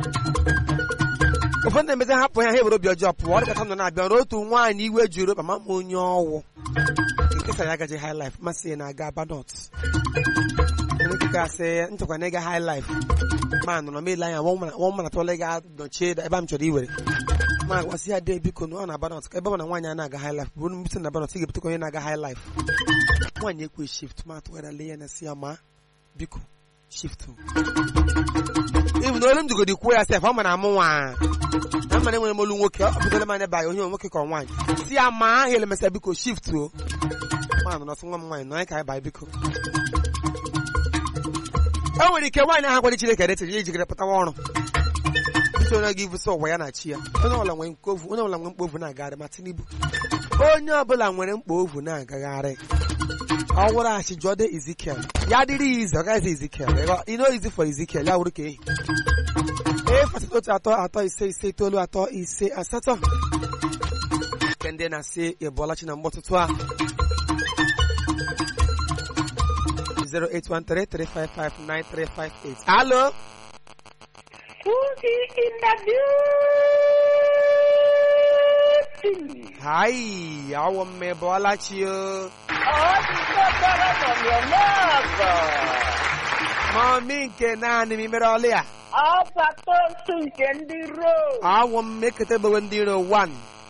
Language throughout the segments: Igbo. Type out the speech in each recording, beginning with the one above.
ụfọdụ na-emezi hapụ ya ha ebere obi ọjọọ pụọ ọ dịkata nọ na-abịa ọrụ otu nwaanyị iwe juru mama m onye ọwụ nkesa ya gaji high life masị ya na-aga Badot asị nchekwa na ịga high life ma nọ mele anya nwa mana tụọla ga nọchie ebe m chọrọ iwere ma gwasị ya dee biko na ọ na Badot ebe ọ na nwaanyị a na-aga high life bụrụ mbute na Badot ị ga-ebutekwa onye na-aga high life nwaanyị ekwe shift ma tụgharịala ya na si ya ma biko shift ibu na olu m jigodi kwuo ya sef ọ mana amụ nwa na mana enwere m olu nwoke ọ bụtara m anya ba ya onye nwoke ka nwaanyị si ya ma ahụ elemesa biko shift o ma nọ nọsị nwa m nwaanyị nọ anyị ka anyị baa biko o nwere ike nwaanyị ahụ gwara Chineke retiri ya ijigere pụtawa ọrụ bito onye gị vụsị ụwa ya na chi ya onye ọbụla nwere mkpa ovu na-agagharị ma Tinubu onye ọbụla nwere mkpa ovu na-agagharị ọ wụrụ achị jụọ Ezekiel ya dịrị ya izi ọ gaghịzi Ezekiel ino izi for Ezekiel ya wụrụ ka ehi fasịta otu atọ atọ ise ise itoolu atọ ise asatọ nke ndị na-asị ịbụọlachi na mgbọtụtụ a 08133559358 alo hi awọ mme bụọlachi o mami nke naanị m imere ọlị ya nke ndị Rome awọ mme ketebewe ndị Rome 1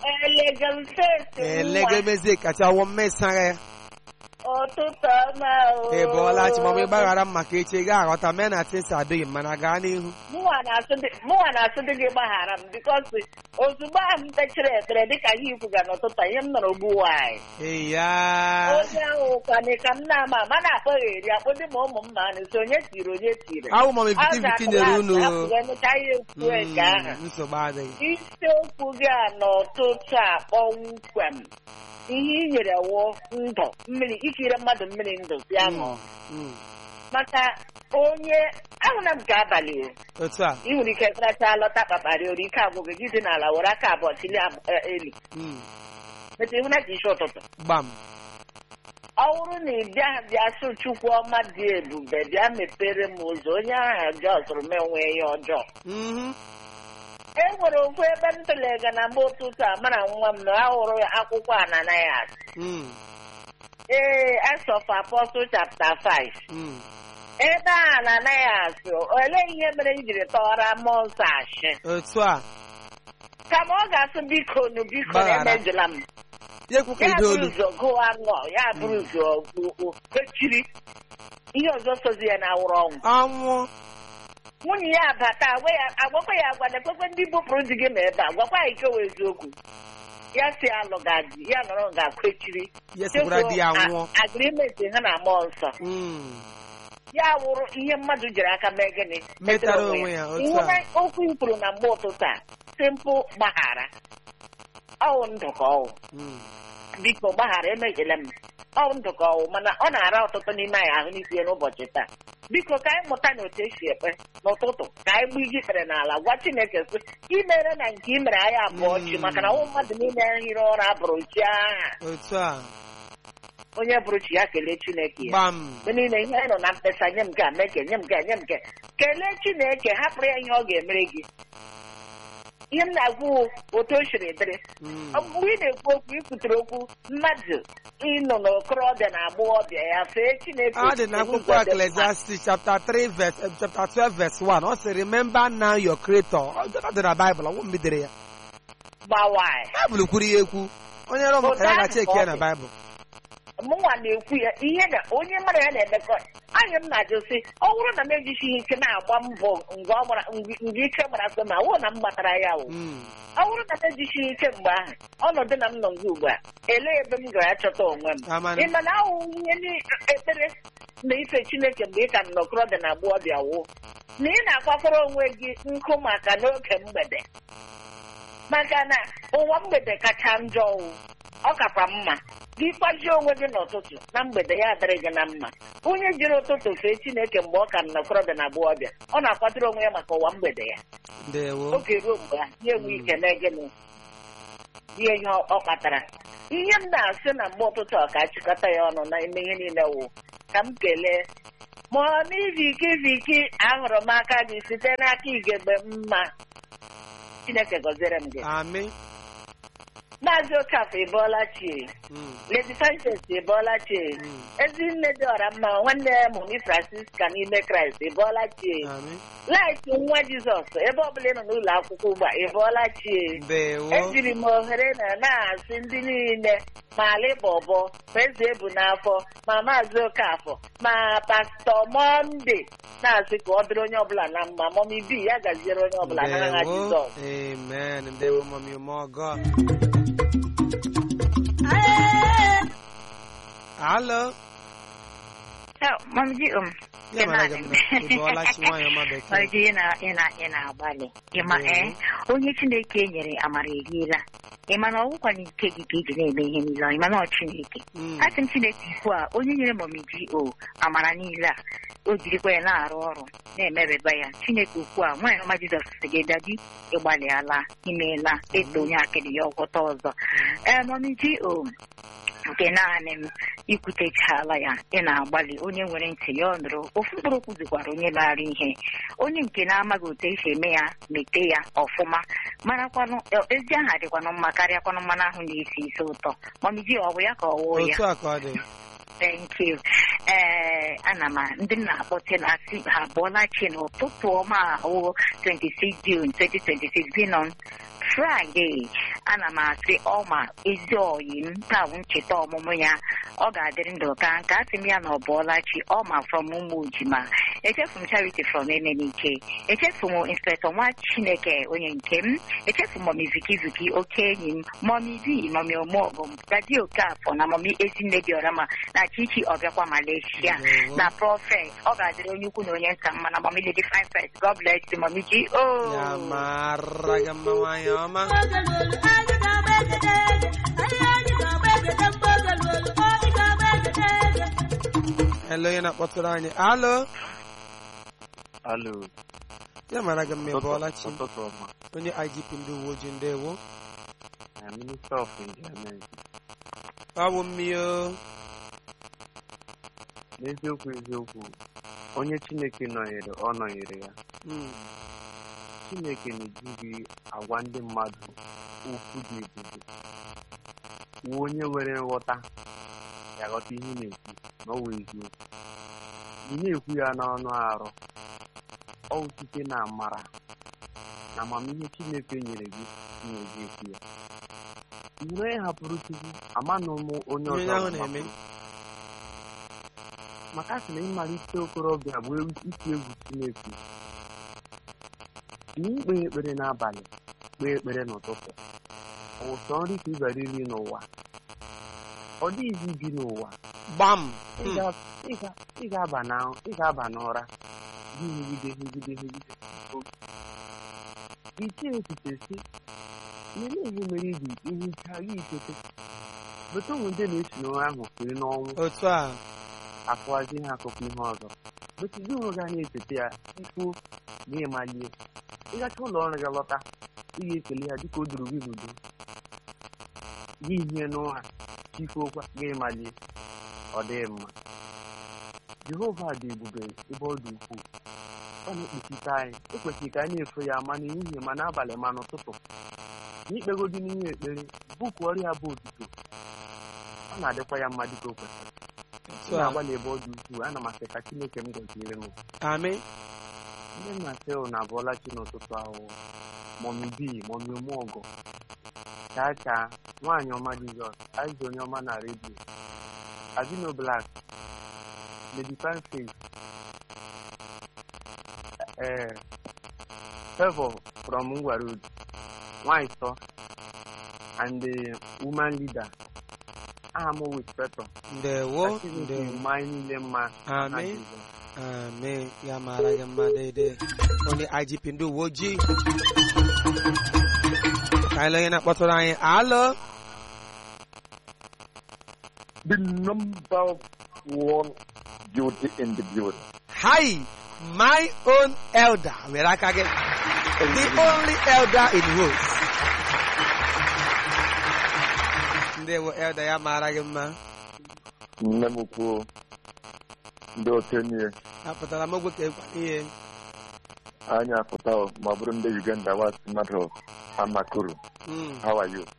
elegameze kacha awọ mme ịsaga ya ụtụtụ ọma o ị bụọla chi mama ịgbaghara m maka echi ị ga-aghọta mee na tisa adịghị mana gaa n'ihu mụnwa na-asụ dị gị gbaghara m bikos ozugbo ahụ m kpechiri ekpere dịka ihe ikwuga n'ụtụtụ ihe m nọrọ ugbu nwanyị onye ahụ kwana ka m na-ama ma na-akpọghị eri akpọdị ma ụmụ m ma nso onye tiri awụ mama eviti nyere unu emecha ihe ekwu nke ahụ nsogbu adịghị isiokwu gị a n'ụtụtụ a kpọmkwem ihe i nyere wụ ndụ mmiri ikiri mmadụ mmiri ndụ bịa ṅụọ maka onye ahụna m ka abalị ị nwere ike karacha lọta kpakparị ori ike agwụgị gị dị n'ala were aka abụọ chili elu meta ịhụ na ji isi ụtụtụ gbam ọ bụrụ na ị bịa sụ Chukwu ọma dị ebube bịa mepere m ụzọ onye ahụ ọjọọ zụrụ m enwe ihe ọjọọ e nwere ofu ebe m telega na mgbe ụtụtụ a mara nwa m na ahụrụ akwụkwọ Ananias Acts of Apostles chapter 5 ebe a Ananias olee ihe mere m jiri tọọrọ mmụọ nsọ ashị otu a kama ọ ga-asụ biko emejula m ya bụrụ ụzọ gụwa ṅụọ ya bụrụ ụzọ kechiri ihe ọzọ sozi ya na awụrụ ọnwụ nwunye ya bata agwakwa ya agwa na-ekwekwe ndị bupụrụ di gị ma ebe a gwakwa ya ike wee eziokwu ya si alụ gaji ya nọrọ ga-akwechiri agrimenti ha na mmụọ nsọ ya wụrụ ihe mmadụ jiri aka mee gịnị metara onwe ya okwu ikwuru na mgbe ụtụtụ a simpụ gbaghara ọwụ ndụ ka ọwụ biko gbaghara emeghela m ọwụ ndụ ka ọwụ mana ọ na-ara ọtụtụ n'ime anyị ahụ n'isi n'ụbọchị taa biko ka anyị mụta na otu esi ekpe n'ụtụtụ ka anyị gbu igi kpere n'ala gwa Chineke sị imere na nke i mere anyị abụọ chi maka na ọnwụ mmadụ niile hiri ụra bụrụ chi aha onye bụrụ chi ya kelee Chineke ya mgbe niile ihe anyị nọ na mkpesa nye m nke a meke nye m nke nye m nke kelee Chineke hapụrụ ya ihe ọ ga-emere gị ihe m na-agwụ otu o siri dịrị mgbe ị na-ekwu okwu ikwutere okwu mmadụ ịnọ n'okorobịa na agbọghọbịa ya fee Chineke ọ dị n'akwụkwọ Ecclesiastes chapter 12 verse 1 ọ sị remember now your creator ọ dị na Bible ọgwụ mbidere ya gbawai Bible kwuru ya ekwu onye rọ maka ya ga-achị eke ya na Bible mụnwa na-ekwu ya ihe na onye mara ya na-emekọ anyị m na-ajụ sị ọ bụrụ na m ejichighị ike na-agba mbọ mgbe ike gbara sị ma wụ na m gbatara ya wụ ọ bụrụ na m ejichighị ike mgbe ahụ ọnọdụ na m nọ ngwa ugbu a elee ebe m gara achọta onwe m ị ma na ahụ ihe ekpere na ife Chineke mgbe ị ka nọ okorobịa na agbọghọbịa wụ na ị na-akwakwara onwe gị nkụ maka n'oge mgbede maka na ụwa mgbede kacha njọ ọ kakwa mma gị kwazie onwe gị n'ụtụtụ na mgbede ya adịrị gị na mma onye jiri ụtụtụ fee Chineke mgbe ọ ka nọ okorobịa na agbọghọbịa ọ na-akwadoro onwe ya maka ụwa mgbede ya oge ruo mgbe ya enwe ike mee gịnị ihe ọ kpatara ihe m na-asị na mgbe ụtụtụ ọ ka achịkọta ya ọnụ na ime ihe niile wụ ka m kelee Mọmi Viki ahụrụ m aka gị site n'aka igegbe mma. Chineke gọziere m gị. Amen. Maazị Okafor Ebolachi. Lady Sanchez Ebolachi. Ezinne dị ọra mma nwanne Mọmi Francisca n'ime Kraịst Ebolachi. Light nwa Jizọs ebe ọbụla ị nọ n'ụlọ akwụkwọ ugbu a Ebolachi. Ejiri m ohere na-asị ndị niile ma Alịbọbọ ma Eze Ebu n'afọ ma Maazị Okafor ma Pastọ Monde na-asị ka ọ dịrị onye ọbụla na mma. Mọmi B ya gaziere onye ọbụla n'aha Jizọs. Amen. Ndewo Mọmi Omogo. Hello. Mom ji Ya mara Ebolachi nwanyị ọma bekee. ị na-agbalị ịma onye Chineke nyere amara eriela ịma na ọgwụkwa n'ike gị ka iji na-eme ihe niile ịma na ọ Chineke asị m Chineke ikwu a onye nyere Mọmi ji amara niile a o jirikwa ya na-arụ ọrụ na-emereba ya Chineke ukwu a nwaanyị ọma Jizọs sị gị dadi ịgbalịala imeela eto onye akịrị ya ọgwọta ọzọ Mọmi ji nke naanị m ikwutechala ya ị na-agbalị onye nwere ntị ya ọ nụrụ ofu mkpụrụ okwu zikwara onye maara ihe onye nke na-amaghị otu esi eme ya mete ya ọfụma marakwanụ ezi aha dịkwanụ mma karịakwanụ mmanụ ahụ na-esi isi ụtọ Mọmi ji ọ bụ ya ka ọ wụ ya otu a ka ọ dị. Thank you. Ana m ndị m na-akpọte na-asị ha Ebolachi n'ụtụtụ ọma ahụ 26 June 2026 bi nọ Friday. Ana m asị ọma ezi oyi m taa bụ ncheta ọmụmụ ya ọ ga-adịrị ndụ ka nke asị m ya na Ebolachi ọma from ụmụ ojima echefu m Charity from Emenike echefu m Inspector nwa Chineke onye nke m echefu Mọmi Viki oke enyi m Mọmi B Mọmi Omogo Dadi Okafor na Mọmi Ezinne dị ọrama na Chichi ọbịakwa Malaysia na Prophet ọ ga-adịrị onye ukwu na onye nta mma na Mọmi Lady Fine First God bless you Mọmi G ya mara gị mma nwanyị ọma. Hello, onye na-akpọtụrụ anyị. Alo. Ya mara gị mma Ebolachi. Onye IGP ndị uwe ojii ndewo. Minister of Environment. Ọ bụ mmiri. N'eziokwu onye Chineke nọnyere ọ nọnyere ya. Chineke na-ejighị agwa ndị mmadụ okwu dị ebube. Onye nwere nghọta ya ghọta ihe na-ekwu na ọ wụ eziokwu. Ị na-ekwu ya n'ọnụ arụ ọ site na amara na amamihe Chineke nyere gị na-eji ekwu ya. Mgbe hapụrụ Chukwu amanụ m onye ọzọ na-eme maka sị na ịmalite okorobịa bụ isi egwu Chineke n'ikpe ekpere n'abalị kpee ekpere n'ụtụtụ ụsọ nri ka ị gara iri n'ụwa ọ dịghịzi ibi n'ụwa gbam ị ga-aba n'ụra gị hegide iche echiche si nene ihe mere iji ihicha gị ikete bụta ụmụ ndị na-esi n'ụra ahụ siri n'ọnwụ otu a akụwazi ha akụkọ ihe ọzọ bụta gị onwe ga na-echeta ya ikwuo na ịmalie ịgacha ụlọ ọrụ gị lọta ị ga-ekele ha dịka o duru gị n'udo gị ihe n'ụra chikuokwa gị ịmalie ọ dịghị mma. Jehova dị ebube ebe ọ dị ukwuu ọ na-ekpuchite anyị ekwesịrị ka anyị na-efe ya ma n'ehihie ma n'abalị ma n'ụtụtụ n'ikpegodi n'ihe ekpere bụkụ ọrịa bụ otuto ọ na-adịkwa ya mma dịka o kwesịrị na-agbalị ebe ọ dị ukwuu ana m asị ka Chineke m gọziere m. Amen. Ndị m na-asị na Ebolachi n'ụtụtụ ahụ Mọmi B Mọmi Omogo Chacha nwaanyị ọma Jizọs Aiza onye ọma na redio Azino Black Lady Fine Face Favor from Ngwa Road Nwanyị Sọ and the woman leader Ahamo with Petro ndewo mmanya niile mma. Amen. Amen. Ya mara gị mma dede onye IGP ndị uwe ojii ka anyị onye na-akpọtụrụ anyị. Alo. The number one beauty in the beauty. Hi, my own elder. Where I can get the only elder in Rose. They were elder ya mara gị mma. Nnemuku. ndị okenye apụtara m ogwe ka ekwa ihe anyị apụta ma ọ bụrụ ndị Uganda was mmadụ amakuru. How are you?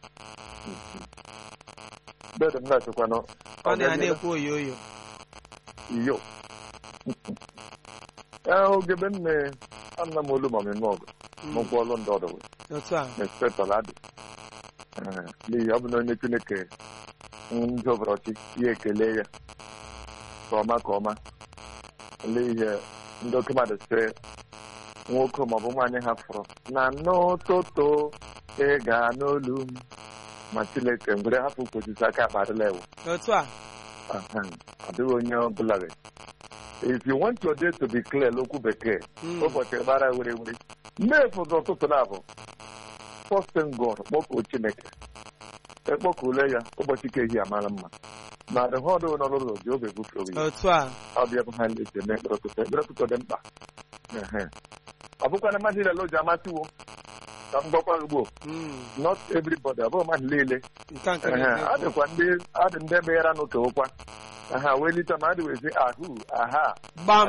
Bed m na-achịkwanụ ọ na-ekwu oyoyo iyo ogebe nne anna m olu ma m eme ọgụ mụkwa ọlụ ndị ọdụ otu a na-espetọladị n'ihi ọ bụ na onye Chineke ndị ọbụrọchi ya ekele ya ka ọma olee ihe ndị oke mmadụ sị nwoke maọbụ nwaanyị ha fụrụ na n'ụtụtụ ị ga n'olu m ma Chineke mgbe hapụ kwesịsị aka akparịla ewu otu a adịghị onye ọbụla. If you want your day to be clear, lokwu bekee ụbọchị gbara were mmefu ụtụtụ na-abụ first thing God kpọkuo Chineke ekpọkule ya ụbọchị ka ehi amara mma na the whole day n'ọlụlụ ji oge gụfere otu a ọ bịa bụ ha na-esi eme ekpere ụtụtụ dị mkpa. Ọ bụkwa na mmadụ niile o ji amasịwo ka m gwakwa ugbo not everybody ọ bụghị mmadụ niile adịkwa ndị meghara n'okewokwa ha wee lite ma adị wezi ahụ aha gbam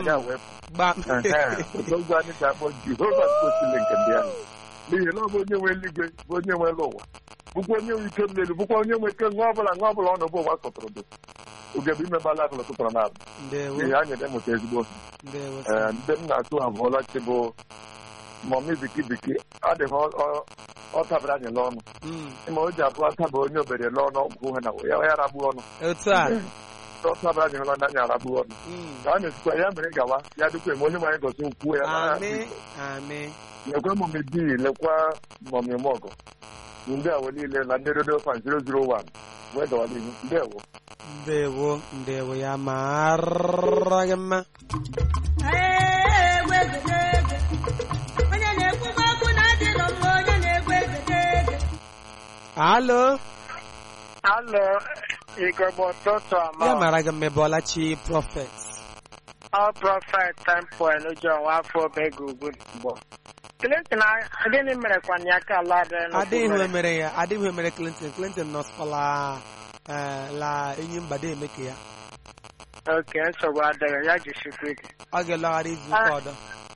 oge anyị ga-akpọ Jehova Chineke nke ndị ahụ n'ihi na ọ bụ onye nwe eluigwe bụ onye nwe ụwa bụkwa onye nwe ike n'elu bụkwa onye nwe ike nwa ọbụla ọ nọbụ ụwa sọtụrụ dị oge bụ imebala akụlụ tụtụrụ na abụ n'ihi anyị na-emụta ezigbo ndị m na-atụ abụọla chi bụ mọmi biki adịghị ọ tabara anyị n'ọnụ ma o ji abụọ taba onye obere n'ọnụ ọgwụ ha na ya ragbu ọnụ ọ tabara anyị n'ọnụ anyị aragbu ọnụ ka a na-esikwa ya mere gawa ya dịkwa eme onye nwanyị gosi okwu ya lekwa mọmi bi lekwa mọmi mọgọ ndị awo niile na ndị redio fan 001 wee gawa n'ihu ndewo ya mara gị mma. Alo Igbo ụtụtụ ọma. Ya mara gị mma Bọlachi Prophet. Ọ Prophet Temple Enuju afọ obege ugwu Igbo. Clinton gịnị mere kwa ya ka ala adịghị mere Clinton nọskwala la enyi mbade emeke ya. Oke, nsogbu adịghị ya jisikwa ike. Ọ ga-elọgharị izu ụka ọdọ.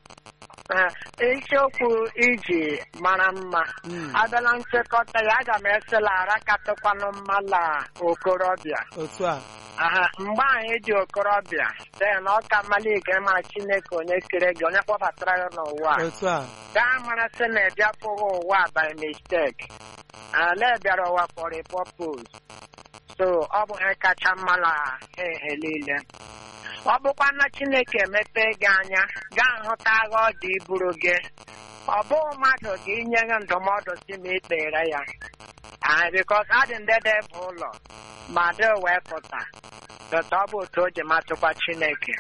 Isiokwu iji mara mma abịala nchịkọta ya aga m esela ara katụkwanụ mma la okorobịa otu a mgbe anyị dị okorobịa den ọ ka malike mara Chineke onye kere gị onye kpọbatara ya n'ụwa otu a gaa mara sị na ị bịapụghị ụwa by mistake ala bịara ụwa for a purpose so ọ bụ ihe kacha mma la ihe niile. Ọ bụkwa na Chineke emepe gị anya gaa hụta agha ọ dị iburu gị ọ bụghị mmadụ gị inye gị ndụmọdụ si ma ikpere ya bikos adị ndede bụ ụlọ ma dị wee pụta dọta ọ bụ otu o ji matụkwa Chineke.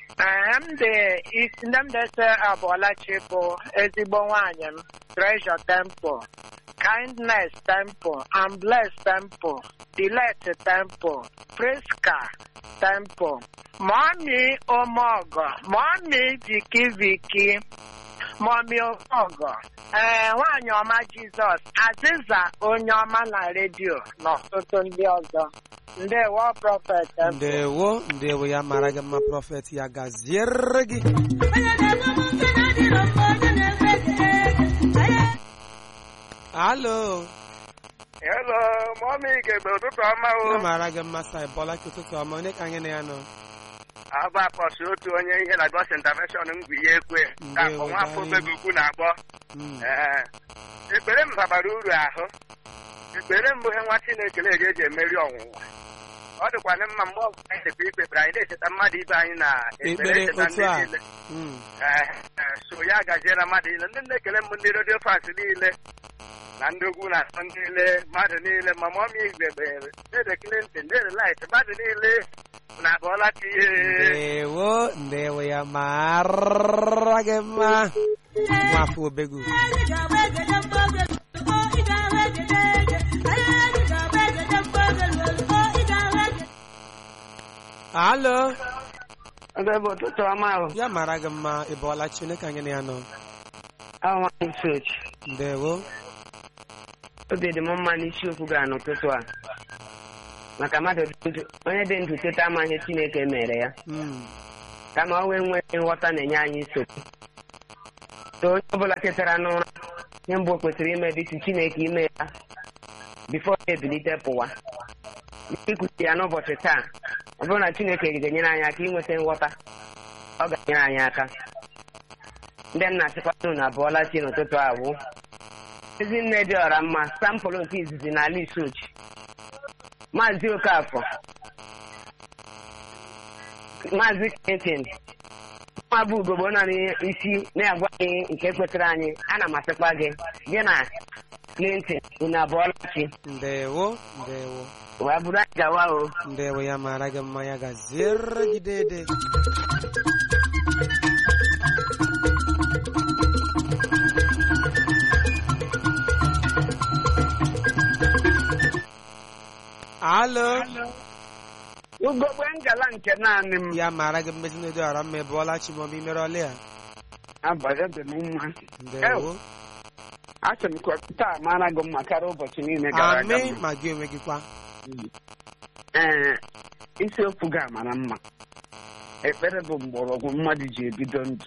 Ndị m dese Bọlachi bụ ezigbo nwaanyị m Treasure Temple, Kindness Temple, and Bless Temple, Delight Temple, Priska Temple, Mommy Omogo, Mommy Viki, Mommy Omogo, nwaanyị ọma Jizọs, Aziza onye ọma na redio na ọtụtụ ndị ọzọ. Ndewo Prophet. Ndewo ya mara gị mma Prophet ya gaziere gị. Hello, Mommy Igebe ụtụtụ ọma o. Ya mara gị mma Sai Bọlachi ụtụtụ ọma onye ka anyị na ya nọ. Abụ akpọsị otu onye ihe na God's intervention m gwu ya ekwe ka nwa afọ obege ukwu na-agbọ. Ekpere m babara uru ahụ. Ekpere mbụ ihe nwa Chineke eji emeri ọnwụnwa. Ọ dịkwana mma mgbe ọbụla anyị na-ekpe ikpekpere anyị na-echeta mmadụ ibe anyị na ekpere echeta ndị niile. So ya gaziere mmadụ niile ndị na-ekele mbụ ndị redio fans niile na ndị ugwu na asọ niile mmadụ niile ma Mommy Igebe Dede Clinton Dede Light mmadụ niile na Bọlachi ihe. Ndewo ya mara gị mma nwafọ obegu. Alo. Ụtụtụ ọma o. Ya mara gị mma Bọlachi onye ka anyị na ya nọ. Ndewo. Obi dị m mma n'isi okwu gaa n'ụtụtụ a maka mmadụ onye dị ndụ teta amaghị Chineke mere ya kama ọ wee nwee nghọta na-enye anyị nsogbu. So onye ọbụla ketara n'ụra ihe mbụ o kwesịrị ime dịtụ Chineke ime ya bifo ya ebilite pụwa. Ikwuchi ya n'ụbọchị taa, ọ bụrụ na Chineke ga-enyere anyị aka inweta nghọta, ọ ga-enyere anyị aka. Ndị nna chịkwado unu abụọla chi n'ụtụtụ abụ. Ezinne dị ọra mma, sampụlụ nke izizi n'ala Isochi. Maazị Okafọ, Maazị Clinton, nwa bụ ugogbo nọ n'isi na-agwa anyị nke kwesịrị anyị. Ana m asịkwa gị na Clinton unu abụọla chi. Ndewo, ndewo. Wee bụrụ anyị gawa o. Ndewo, ya mara gị mma, ya gaziere gị dede. Alo. Ugogbe ngala nke naanị m. Ya mara gị mmezi n'edo ara mma ebuola chi ma ọ bụ imere ọlị a. Abalị dị m mma. Ndewo. Asị m ka taa mara gị mma karịa ụbọchị niile gara aga. Amị ma gị onwe gị kwa. Isiokwu gị mara mma. Ekpere bụ mgbọrọgwụ mmadụ ji ebido ndụ.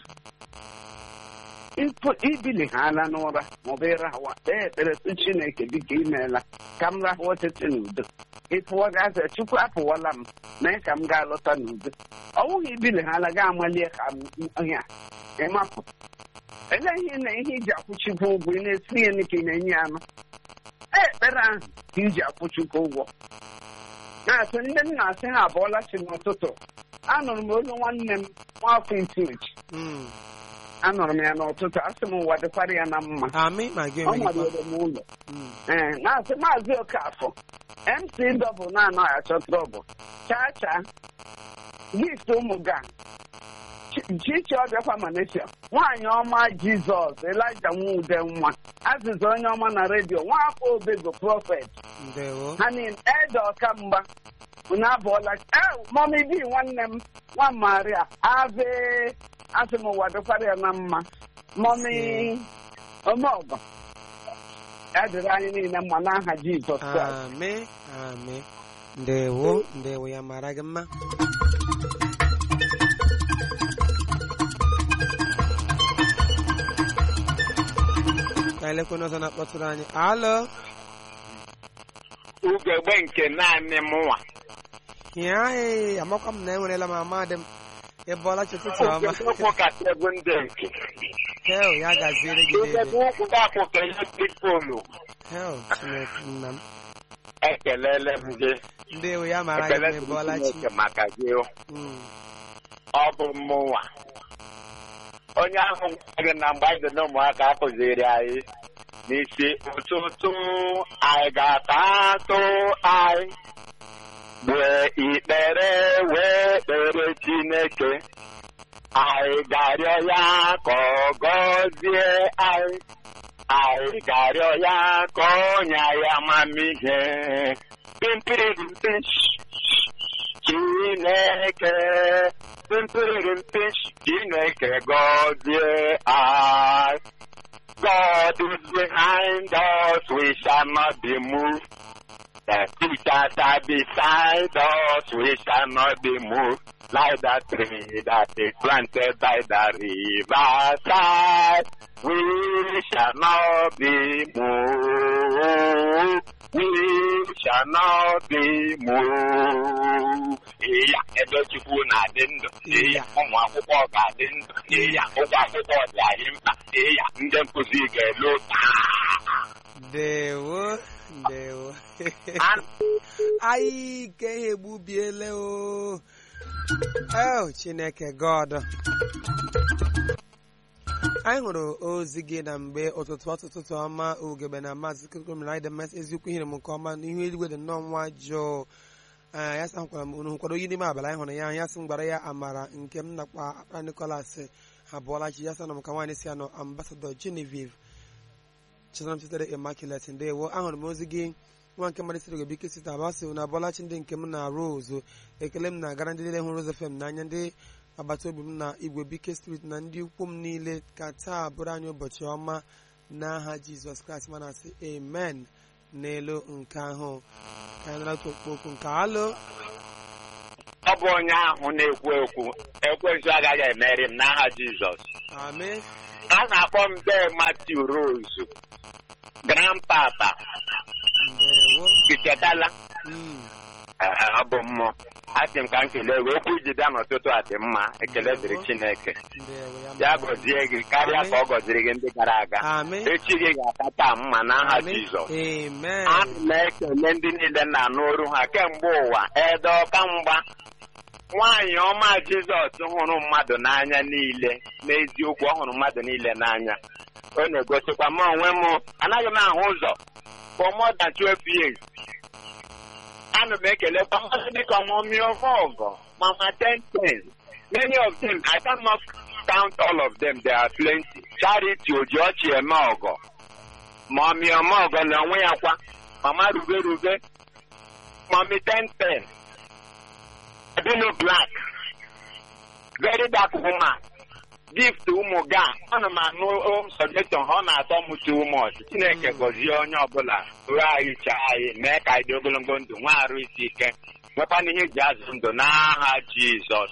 Ibili ha ala n'ụra maọbụ ịrahụwa kpee ekpere tụ Chineke dịka imeela ka m rahụ ọtịtị n'udo. Ịpụọ gaza Chukwu apụwala m mee ka m gaa lọta n'udo. Ọ bụghị ibili ha ala gaa amalie ka ọhịa ịmapụ. Ele ihe iji akwụchikwa ụgwọ ị na-esi ihe n'ike ị na-enye anụ. Ekpere ahụ ka iji akwụchikwa ụgwọ. Na-asị ndị m na-asị ha abụọla chi n'ụtụtụ. Anụrụ m olu nwanne m nwafọ Isochi. Anụrụ m ya n'ụtụtụ, asị m ụwa dịkwara ya na mma. Amị ma gị onwe gị kwa. Ọ nọdụrụ m ụlọ. Na-asị Maazị Okafọ, MC Double na-anaghị achọ trọbụl. Chaa gift ụmụ ga Chichi ọbịakwa Malaysia, nwaanyị ọma Jizọs, Elijah Nwude nwa, azịza onye ọma na redio, nwafọ Obego Prophet. Ndewo. Ha niile Ede Ọkamgba unu abụọla. Mọmị bi nwanne m nwa Maria ave asị m ụwa dịkwara ya na mma. Mọmị Omeọgọ ya dịrị anyị niile mma n'aha Jizọs Kraịst. Amị, amị. Ndewo, ndewo, ya mara gị mma. Ka elekwe n'ọzọ na-akpọtụrụ anyị. Alo. Ugegbe nke naanị mụnwa. Ya amakwa m na enwerela m amadị m. Ịbọọla chi ụtụtụ ọma. Ụkwụ kasị egwu ndị nke. Hell, ya gaziere gị dede. Ugegbe ụkwụ ga-akwụ ka ihe ndị polu. Hell, Chineke nna m. Ekelele m gị. Ndewo, ya mara gị ma ịbọọla chi. Chineke maka gị. Ọ bụ mụnwa. Onye ahụ gị na mgbe anyị dị n'ụmụaka akụziri anyị n'isi ụtụtụ anyị ga-ata atụ anyị wee ikpere wee kpere Chineke anyị ga-arịọ ya ka ọ gọzie anyị ga-arịọ ya ka ọ nye anyị amamihe pimpiririmpi Chineke pimpiririmpi Chineke gọzie anyị. God is behind us, we shall not be moved. The teachers are beside us, we shall not be moved. Like the tree that is planted by the riverside, we shall not be moved. We shall not be moved. Iya, ebe Chukwu na-adị ndụ. Iya, ụmụ akwụkwọ ga-adị ndụ. Iya, ụgwọ akwụkwọ dị anyị mkpa. Iya, ndị nkụzi ga-elu taa. Ndewo, ndewo. Anyị ka ihe egbubiele o. Chineke God. Anyị hụrụ ozi gị na mgbe ụtụtụ ọma ugegbe na maazị Kirkomere anyị dị mmasị eziokwu ihe m nke ọma n'ihu eluigwe dị nnọọ nwa jụụ. Ya sị hụkwara m unu hụkwara onye n'ime abalị anyị hụrụ ya ya sị m gwara ya amara nke m nakwa akpa Nicholas abụọla chi ya sị na m ka nwaanyị si anọ Ambassador Genevieve Chisom sitere Immaculate. Ndewo, ahụrụ m ozi gị nwa nke mmadụ siri Ogobike site abasị na abụọlachi ndị nke m na Rose. Ekele m na-agara ndị niile hụrụ Rose FM n'anya, ndị agbata obi m na Igwebike Street na ndị ukwu m niile ka taa bụrụ anyị ụbọchị ọma n'aha Jizọs Kraịst mana sị amen n'elu nke ahụ. Ka anyị nara otu okwu nke alo. ọ bụ onye ahụ na-ekwu ekwu ekwensu agaghị emeri m n'aha Jizọs. Amen. A na-akpọ m Dee Matthew Rose Grandpapa. Ndewo. Gichetala Mm. ọ bụ mmụọ. Asị m ka m kelee gị okwu iji bịa n'ụtụtụ a dị mma ekele dịrị Chineke Ndewo ya gọzie gị karịa ka ọ gọziri gị ndị gara aga. Amen. Echi gị ga-akata mma n'aha Amen. Jizọs. Amen. Ana m ekele ndị niile na-anụ olu ha kemgbe ụwa Ede Ọkamgba nwaanyị ọma Jizọs hụrụ mmadụ n'anya niile n'eziokwu ọ hụrụ mmadụ niile n'anya ọ na-egosikwa m onwe m anaghị m ahụ ụzọ for more than 12 years. Ana m ekelekwa mmadụ dịka ọmụmị ọgọ Mama 1010. Many of them, I cannot count all of them, they are plenty. Charity Ojiọchị eme ọgọ Mami ọma ọgọ na onwe ya kwa Mama Rube Mami 1010. Adino Black, very dark woman, gift ụmụ ga ana m anụ suggestion ha na-atọ m too much. Chineke gọzie onye ọbụla ruo anyị chaa anyị mee ka anyị dị ogologo ndụ nwa arụ isi ike nwekwana ihe eji azụ ndụ n'aha Jizọs.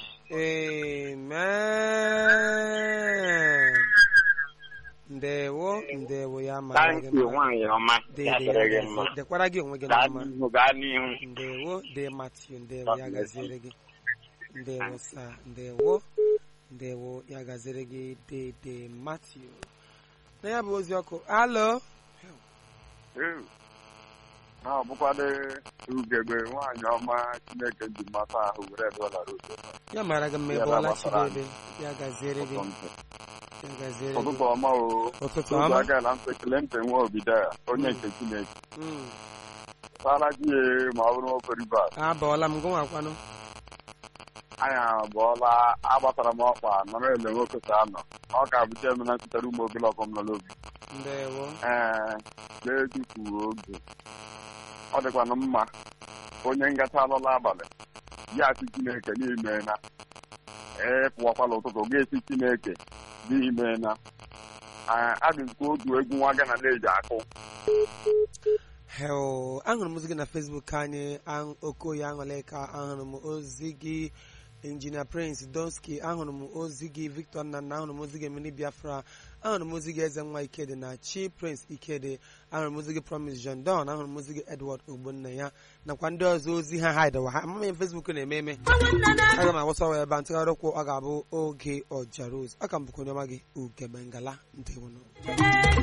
Amen. Ndewo ya mara gị mma. Nwaanyị ọma ya dịrị gị mma. Dekwara gị onwe gị n'ọma. Gaa n'ihu. Ndewo Dee Matthew, ndewo ya gaziere gị. Ndewo sa, ndewo ya gaziere gị Dee Matthew. Na ya bụ ozi ọkụ. Alo. ọ bụkwadị ugegbe nwaanyị ọma Chineke ji mata ahụ were dọla rodo. Ya mara gị mma ebe ọla Chidebe ya gaziere gị. Ụtụtụ ọma o. Ụtụtụ ọma. Agala m ekele ntị nwa obido ya onye nke Chineke. Sara gị ma ọ bụrụ nwoke Rivers. Abọọla m gụnwakwanụ. Anyị abụọla agbatara m ọkpa nọrọ ele nwoke ka anọ. Ọ ga-abụcha eme na nchịtara ụmụ ogologo ọkụ m nọ n'obi. Ndewo. Na-etufu oge. Ọ dịkwanụ mma onye ngata alụla abalị ya asị Chineke n'ime na pụọkwala ụtụtụ ga-esi Chineke n'ime na adịzikwa otu egwu nwa Gana na-eji akụ. Ahụrụ m ozi gị na Facebook anyị Okoye Aṅụlịka, ahụrụ m ozi gị Injinia Prince Donski, ahụrụ m ozi gị Victor Nnanna, ahụrụ m ozi gị Emily Biafra, ahụrụ m ozi gị Eze Nwa Ikede na Chi Prince Ikede, ahụrụ m ozi gị Promise John Don, ahụrụ m ozi gị Edward Ogbonna ya nakwa ndị ọzọ ozi ha haịdawa ha amaghị m Facebook na-eme eme. Aga m agwụsawa ebe a ntụgharị okwu ọ ga-abụ oge Ọja Rose. Aka m bụkwa onye ọma gị Ugegbe Ngala. Ndewo.